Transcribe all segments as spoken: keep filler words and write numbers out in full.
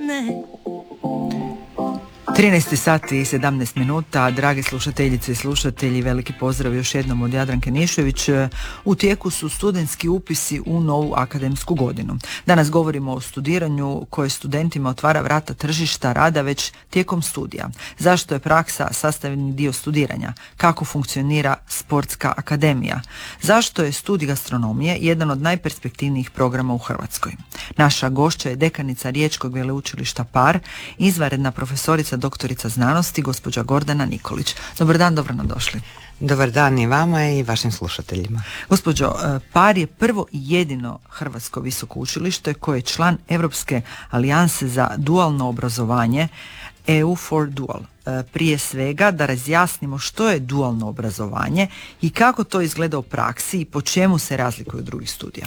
trinaest sati i sedamnaest minuta, drage slušateljice i slušatelji, veliki pozdrav još jednom od Jadranke Nišević. U tijeku su studentski upisi u novu akademsku godinu. Danas govorimo o studiranju koje studentima otvara vrata tržišta rada već tijekom studija. Zašto je praksa sastavni dio studiranja? Kako funkcionira sportska akademija? Zašto je studij gastronomije jedan od najperspektivnijih programa u Hrvatskoj? Naša gošća je dekanica Riječkog veleučilišta Par, izvanredna profesorica doktorica znanosti, gospođa Gordana Nikolić. Dobar dan, dobro nam došli. Dobar dan i vama i vašim slušateljima. Gospođo, Par je prvo i jedino hrvatsko visoko učilište koje je član Europske alijanse za dualno obrazovanje E U for Dual. Prije svega da razjasnimo što je dualno obrazovanje i kako to izgleda u praksi i po čemu se razlikuje od drugih studija.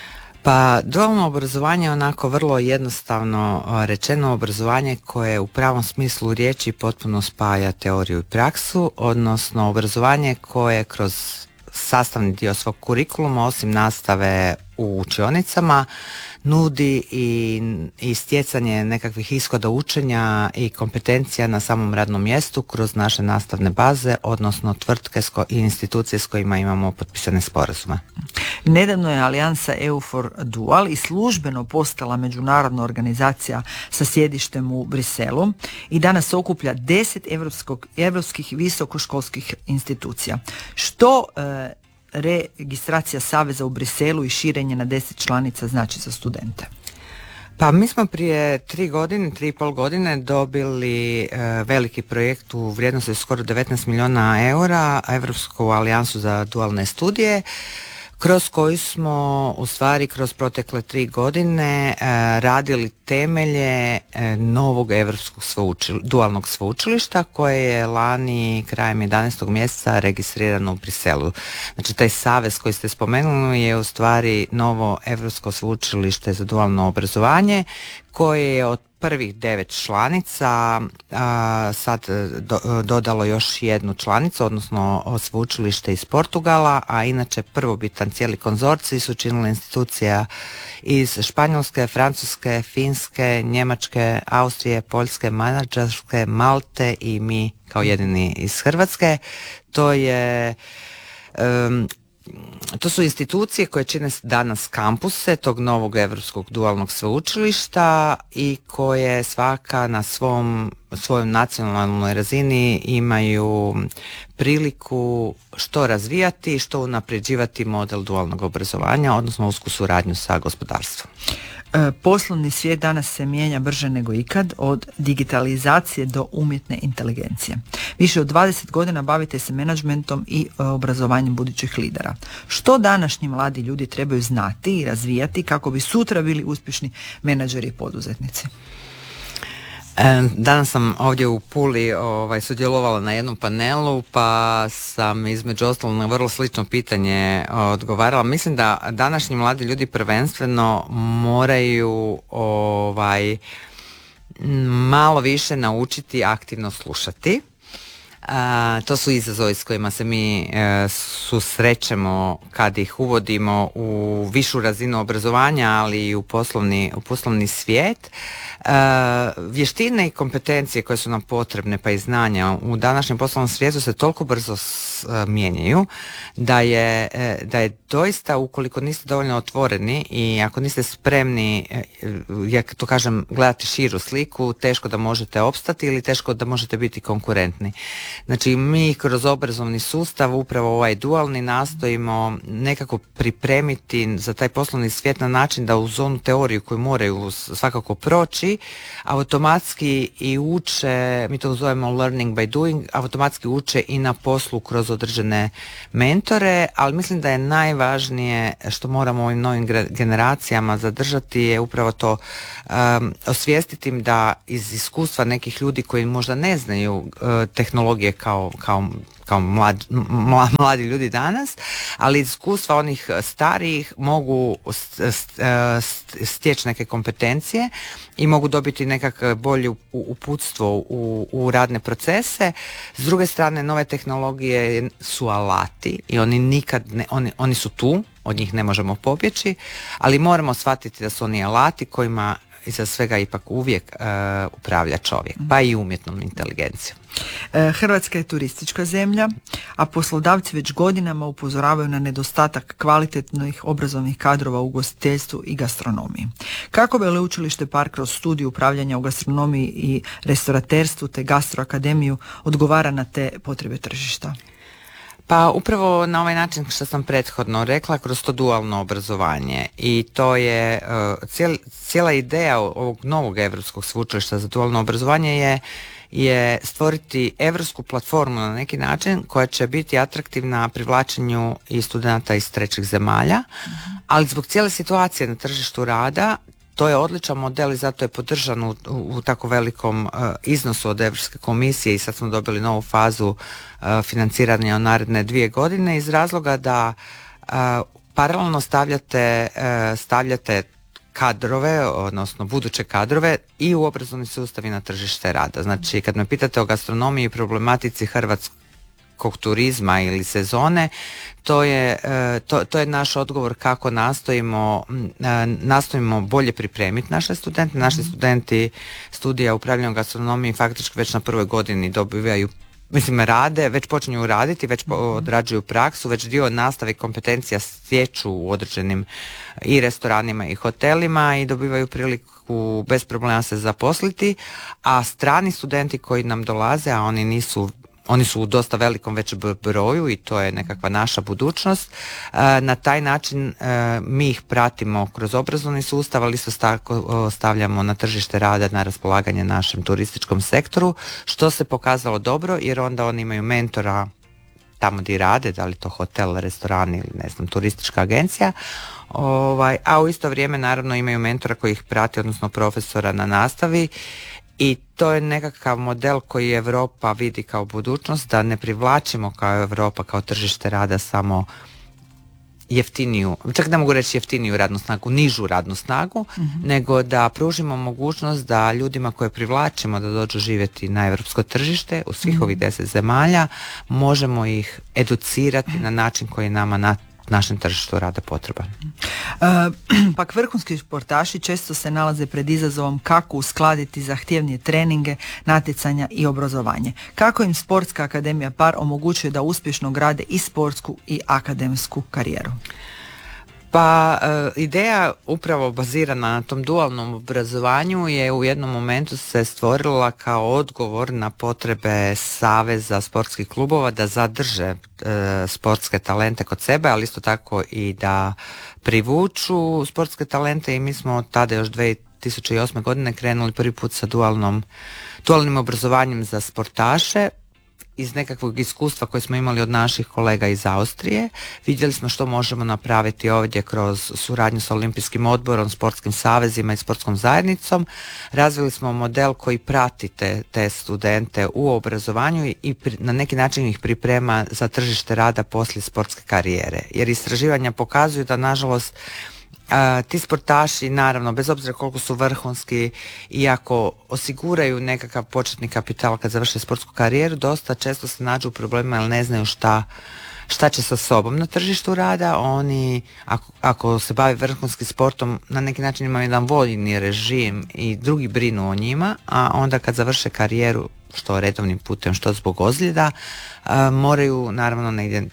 Pa dualno obrazovanje je onako vrlo jednostavno rečeno obrazovanje koje u pravom smislu riječi potpuno spaja teoriju i praksu, odnosno obrazovanje koje kroz sastavni dio svog kurikuluma osim nastave u učionicama nudi i, i stjecanje nekakvih ishoda učenja i kompetencija na samom radnom mjestu kroz naše nastavne baze, odnosno tvrtke i institucije s kojima imamo potpisane sporazume. Nedavno je alijansa E U for Dual i službeno postala međunarodna organizacija sa sjedištem u Briselu i danas okuplja deset europskih visokoškolskih institucija. Što e, registracija Saveza u Briselu i širenje na deset članica znači za studente? Pa mi smo prije tri godine, tri i pol godine dobili e, veliki projekt u vrijednosti skoro devetnaest milijuna eura, Europsku alijansu za dualne studije, kroz koju smo u stvari kroz protekle tri godine e, radili temelje e, novog europskog sveučil, dualnog sveučilišta koje je lani krajem jedanaestog mjeseca registrirano u Briselu. Znači taj savez koji ste spomenuli je u stvari novo europsko sveučilište za dualno obrazovanje koje je od prvih devet članica a, sad do, dodalo još jednu članicu, odnosno sveučilište iz Portugala, a inače prvobitan cijeli konzorcij su činile institucija iz Španjolske, Francuske, Finske, Njemačke, Austrije, Poljske, Mađarske, Malte i mi kao jedini iz Hrvatske. To je um, To su institucije koje čine danas kampuse tog novog europskog dualnog sveučilišta i koje svaka na svom, svojoj nacionalnoj razini imaju priliku što razvijati, što unapređivati model dualnog obrazovanja, odnosno usku suradnju sa gospodarstvom. Poslovni svijet danas se mijenja brže nego ikad, od digitalizacije do umjetne inteligencije. Više od dvadeset godina bavite se menadžmentom i obrazovanjem budućih lidera. Što današnji mladi ljudi trebaju znati i razvijati kako bi sutra bili uspješni menadžeri i poduzetnici? Danas sam ovdje u Puli ovaj, sudjelovala na jednom panelu, pa sam između ostalog na vrlo slično pitanje odgovarala. Mislim da današnji mladi ljudi prvenstveno moraju ovaj, malo više naučiti aktivno slušati. A, to su izazovi s kojima se mi e, susrećemo kad ih uvodimo u višu razinu obrazovanja, ali i u poslovni, u poslovni svijet. E, vještine i kompetencije koje su nam potrebne, pa i znanja u današnjem poslovnom svijetu se toliko brzo s, e, mijenjaju da je, e, da je doista, ukoliko niste dovoljno otvoreni i ako niste spremni, e, ja to kažem, gledati širu sliku, teško da možete opstati ili teško da možete biti konkurentni. Znači mi kroz obrazovni sustav, upravo ovaj dualni, nastojimo nekako pripremiti za taj poslovni svijet na način da uz onu teoriju koju moraju svakako proći, automatski i uče, mi to zovemo learning by doing, automatski uče i na poslu kroz određene mentore, ali mislim da je najvažnije što moramo ovim novim generacijama zadržati je upravo to, um, osvijestiti im da iz iskustva nekih ljudi koji možda ne znaju uh, tehnologije kao, kao, kao mlad, mla, mladi ljudi danas, ali iz iskustva onih starijih mogu stjeći neke kompetencije i mogu dobiti nekakve bolje uputstvo u, u radne procese. S druge strane, nove tehnologije su alati i oni nikad ne, oni, oni su tu, od njih ne možemo pobjeći, ali moramo shvatiti da su oni alati kojima iza svega ipak uvijek uh, upravlja čovjek, pa i umjetnom inteligencijom. Hrvatska je turistička zemlja, a poslodavci već godinama upozoravaju na nedostatak kvalitetnih obrazovnih kadrova u ugostiteljstvu i gastronomiji. Kako Veleučilište Par kroz studiju upravljanja u gastronomiji i restoraterstvu te gastroakademiju odgovara na te potrebe tržišta? Pa upravo na ovaj način što sam prethodno rekla, kroz to dualno obrazovanje, i to je uh, cijel, cijela ideja ovog novog Europskog sveučilišta za dualno obrazovanje je je stvoriti europsku platformu na neki način koja će biti atraktivna privlačenju i studenata iz trećih zemalja, mm-hmm. ali zbog cijele situacije na tržištu rada to je odličan model i zato je podržan u, u, u tako velikom uh, iznosu od Europske komisije i sad smo dobili novu fazu uh, financiranja u naredne dvije godine iz razloga da uh, paralelno stavljate, uh, stavljate kadrove, odnosno buduće kadrove i u obrazovni sustav i na tržište rada. Znači, kad me pitate o gastronomiji i problematici hrvatskog turizma ili sezone, to je, to, to je naš odgovor kako nastojimo, nastojimo bolje pripremiti naše studente. Naši studenti studija upravljanja gastronomiji faktički već na prvoj godini dobivaju, mislim, rade, već počinju raditi, već odrađuju praksu, već dio nastave kompetencija stječu u određenim i restoranima i hotelima i dobivaju priliku bez problema se zaposliti, a strani studenti koji nam dolaze, a oni nisu Oni su u dosta velikom već broju i to je nekakva naša budućnost. Na taj način mi ih pratimo kroz obrazovni sustav, ali isto tako stavljamo na tržište rada na raspolaganje našem turističkom sektoru, što se pokazalo dobro jer onda oni imaju mentora tamo gdje rade, da li to hotel, restoran ili ne znam, turistička agencija, ovaj, a u isto vrijeme naravno imaju mentora koji ih prati, odnosno profesora na nastavi. I to je nekakav model koji Europa vidi kao budućnost, da ne privlačimo kao Europa, kao tržište rada samo jeftiniju, čak ne mogu reći jeftiniju radnu snagu, nižu radnu snagu, mm-hmm. nego da pružimo mogućnost da ljudima koje privlačimo da dođu živjeti na europsko tržište u svih mm-hmm. ovih deset zemalja, možemo ih educirati mm-hmm. na način koji je nama na našem tržištu rada potreban. Uh, pak vrhunski športaši često se nalaze pred izazovom kako uskladiti zahtjevnije treninge, natjecanja i obrazovanje. Kako im Sportska akademija Par omogućuje da uspješno grade i sportsku i akademsku karijeru? Pa e, ideja upravo bazirana na tom dualnom obrazovanju je u jednom momentu se stvorila kao odgovor na potrebe saveza sportskih klubova da zadrže e, sportske talente kod sebe, ali isto tako i da privuču sportske talente i mi smo tada još dvije tisuće osme godine krenuli prvi put sa dualnom, dualnim obrazovanjem za sportaše. Iz nekakvog iskustva koje smo imali od naših kolega iz Austrije, vidjeli smo što možemo napraviti ovdje kroz suradnju sa Olimpijskim odborom, sportskim savezima i sportskom zajednicom. Razvili smo model koji prati te, te studente u obrazovanju i, i pri, na neki način ih priprema za tržište rada poslije sportske karijere. Jer istraživanja pokazuju da nažalost Uh, ti sportaši, naravno, bez obzira koliko su vrhunski i ako osiguraju nekakav početni kapital kad završe sportsku karijeru, dosta često se nađu u problemima jer ne znaju šta, šta će sa sobom na tržištu rada. Oni, ako, ako se bave vrhunskim sportom, na neki način imaju jedan voljni režim i drugi brinu o njima, a onda kad završe karijeru, što redovnim putem, što zbog ozljeda, uh, moraju naravno negdje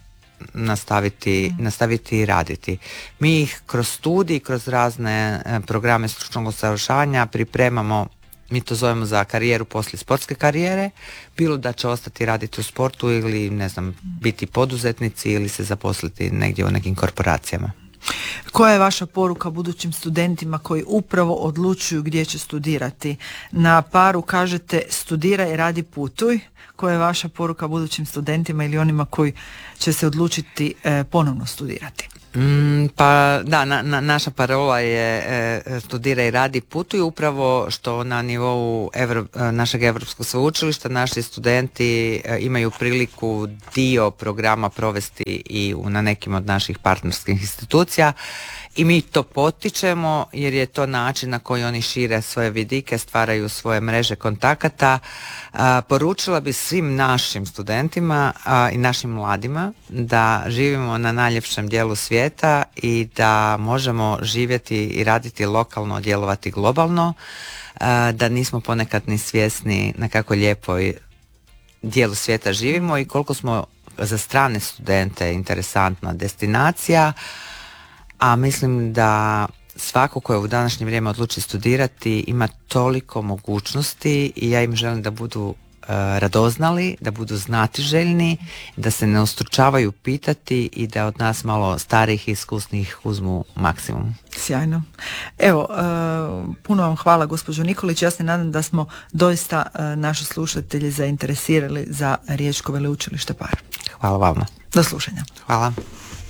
nastaviti, nastaviti raditi. Mi ih kroz studij, kroz razne programe stručnog usavršavanja pripremamo, mi to zovemo za karijeru poslije sportske karijere, bilo da će ostati raditi u sportu ili ne znam, biti poduzetnici ili se zaposliti negdje u nekim korporacijama. Koja je vaša poruka budućim studentima koji upravo odlučuju gdje će studirati? Na Paru kažete studiraj, radi, putuj. Koja je vaša poruka budućim studentima ili onima koji će se odlučiti e, ponovno studirati? Mm, pa da, na, na, naša parola je e, studiraj, radi, putuj, upravo što na nivou Evro, našeg Europskog sveučilišta naši studenti e, imaju priliku dio programa provesti i u, na nekim od naših partnerskih institucija i mi to potičemo jer je to način na koji oni šire svoje vidike, stvaraju svoje mreže kontakata. A, poručila bi svim našim studentima a, i našim mladima da živimo na najljepšem dijelu svijeta svijeta i da možemo živjeti i raditi lokalno, djelovati globalno, da nismo ponekad ni svjesni na kako lijepoj dijelu svijeta živimo i koliko smo za strane studente interesantna destinacija, a mislim da svako ko je u današnje vrijeme odluči studirati ima toliko mogućnosti i ja im želim da budu radoznali, da budu znatiželjni, da se ne ustručavaju pitati i da od nas malo starih i iskusnih uzmu maksimum. Sjajno. Evo, puno vam hvala gospođo Nikolić. Ja se nadam da smo doista naše slušatelje zainteresirali za Riječko veleučilište Par. Hvala vama. Do slušanja. Hvala.